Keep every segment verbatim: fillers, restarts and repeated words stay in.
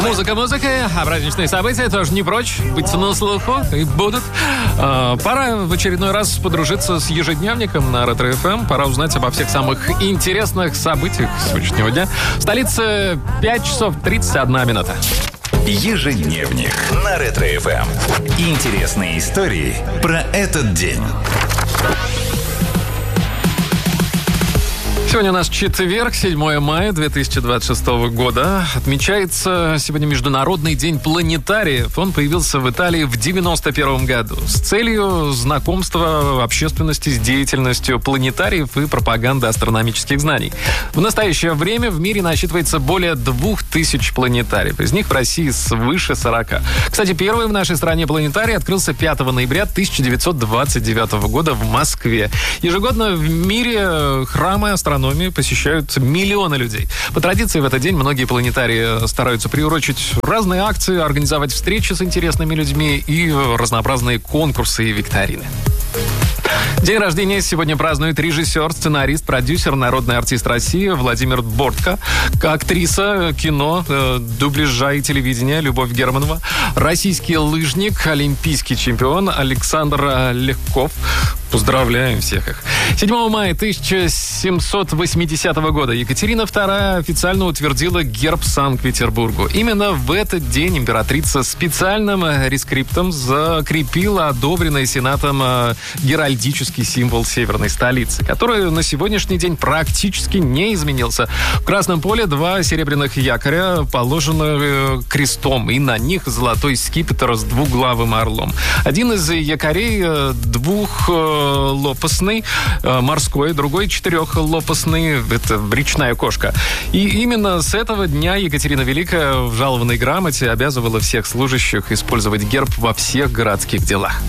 Музыка, музыка, а праздничные события тоже не прочь быть на слуху и будут. А, пора в очередной раз подружиться с ежедневником на Ретро-эф эм. Пора узнать обо всех самых интересных событиях сегодняшнего дня. В столице пять часов тридцать одна минута. Ежедневник на Ретро-эф эм. Интересные истории про этот день. Сегодня у нас четверг, седьмое мая две тысячи двадцать шестого года. Отмечается сегодня Международный день планетариев. Он появился в Италии в девяносто первом году с целью знакомства общественности с деятельностью планетариев и пропаганды астрономических знаний. В настоящее время в мире насчитывается более двух тысяч планетариев. Из них в России свыше сорока. Кстати, первый в нашей стране планетарий открылся пятого ноября тысяча девятьсот двадцать девятого года в Москве. Ежегодно в мире храмы астрономии посещают миллионы людей. По традиции в этот день многие планетарии стараются приурочить разные акции, организовать встречи с интересными людьми и разнообразные конкурсы и викторины. День рождения сегодня празднует режиссер, сценарист, продюсер, народный артист России Владимир Бортко, актриса кино, э, дубляжа и телевидения Любовь Германова, российский лыжник, олимпийский чемпион Александр Легков. Поздравляем всех их. седьмого мая тысяча семьсот восьмидесятого года Екатерина вторая официально утвердила герб Санкт-Петербургу. Именно в этот день императрица специальным рескриптом закрепила одобренный Сенатом геральдический символ северной столицы, который на сегодняшний день практически не изменился. В Красном поле два серебряных якоря положены крестом, и на них золотой скипетр с двуглавым орлом. Один из якорей двух лопастный, морской, другой четырехлопастный, это речная кошка. И именно с этого дня Екатерина Великая в жалованной грамоте обязывала всех служащих использовать герб во всех городских делах.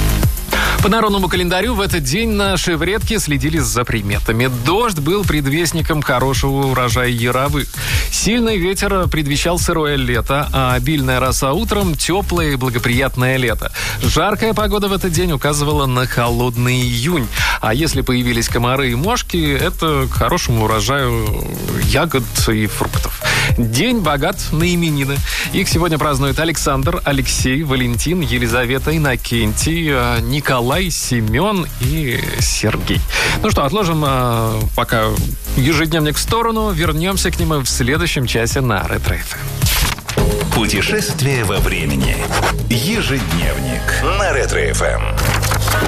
По народному календарю в этот день наши предки следили за приметами. Дождь был предвестником хорошего урожая яровых. Сильный ветер предвещал сырое лето, а обильная роса утром – теплое и благоприятное лето. Жаркая погода в этот день указывала на холодный июнь. А если появились комары и мошки, это к хорошему урожаю ягод и фруктов. День богат на именины. Их сегодня празднуют Александр, Алексей, Валентин, Елизавета, Иннокентий, Николай, Семен и Сергей. Ну что, отложим а, пока ежедневник в сторону. Вернемся к нему в следующем часе на Ретро-эф эм. Путешествие во времени. Ежедневник на Ретро-эф эм.